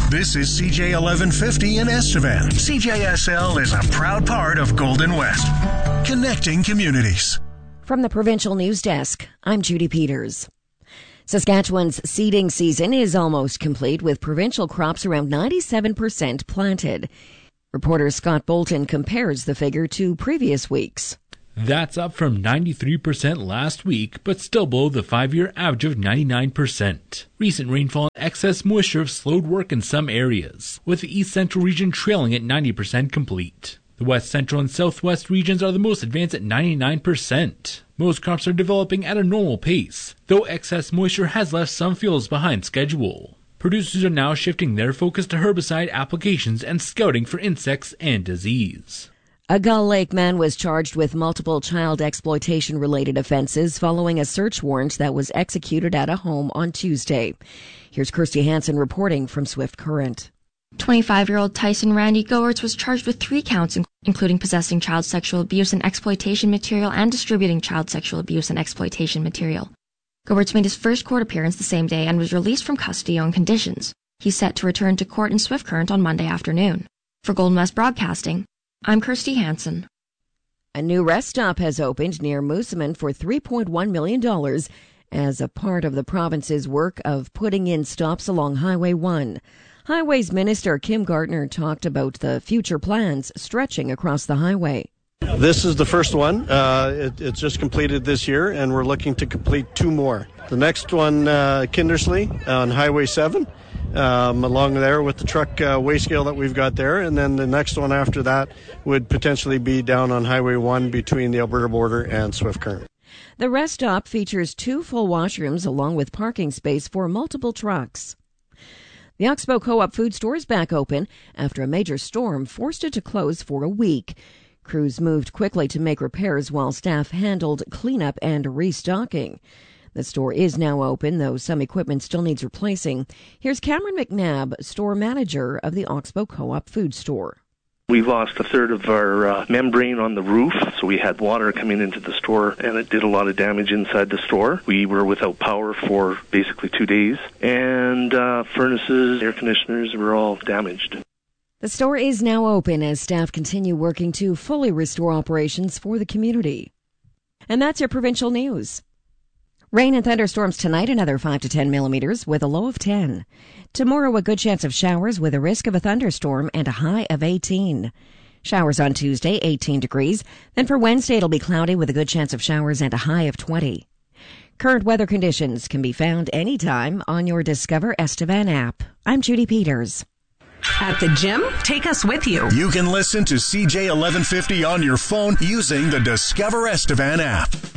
This is CJ 1150 in Estevan. CJSL is a proud part of Golden West, connecting communities. From the Provincial News Desk, I'm Judy Peters. Saskatchewan's seeding season is almost complete, with provincial crops around 97% planted. Reporter Scott Bolton compares the figure to previous weeks. That's up from 93% last week, but still below the 5-year average of 99%. Recent rainfall and excess moisture have slowed work in some areas, with the East Central region trailing at 90% complete. The West Central and Southwest regions are the most advanced at 99%. Most crops are developing at a normal pace, though excess moisture has left some fields behind schedule. Producers are now shifting their focus to herbicide applications and scouting for insects and disease. A Gull Lake man was charged with multiple child exploitation-related offenses following a search warrant that was executed at a home on Tuesday. Here's Kirsty Hansen reporting from Swift Current. 25-year-old Tyson Randy Goertz was charged with 3 counts, including possessing child sexual abuse and exploitation material and distributing child sexual abuse and exploitation material. Goertz made his first court appearance the same day and was released from custody on conditions. He's set to return to court in Swift Current on Monday afternoon. For Golden West Broadcasting, I'm Kirsty Hansen. A new rest stop has opened near Moosomin for $3.1 million as a part of the province's work of putting in stops along Highway 1. Highways Minister Kim Gardner talked about the future plans stretching across the highway. This is the first one. It's just completed this year, and we're looking to complete 2 more. The next one, Kindersley on Highway 7. Along there with the truck weigh scale that we've got there. And then the next one after that would potentially be down on Highway 1 between the Alberta border and Swift Current. The rest stop features 2 full washrooms along with parking space for multiple trucks. The Oxbow Co-op food store is back open after a major storm forced it to close for a week. Crews moved quickly to make repairs while staff handled cleanup and restocking. The store is now open, though some equipment still needs replacing. Here's Cameron McNabb, store manager of the Oxbow Co-op food store. We lost a third of our membrane on the roof, so we had water coming into the store, and it did a lot of damage inside the store. We were without power for basically 2 days, and furnaces, air conditioners were all damaged. The store is now open as staff continue working to fully restore operations for the community. And that's your provincial news. Rain and thunderstorms tonight, another 5 to 10 millimeters with a low of 10. Tomorrow, a good chance of showers with a risk of a thunderstorm and a high of 18. Showers on Tuesday, 18 degrees. Then for Wednesday, it'll be cloudy with a good chance of showers and a high of 20. Current weather conditions can be found anytime on your Discover Estevan app. I'm Judy Peters. At the gym, take us with you. You can listen to CJ 1150 on your phone using the Discover Estevan app.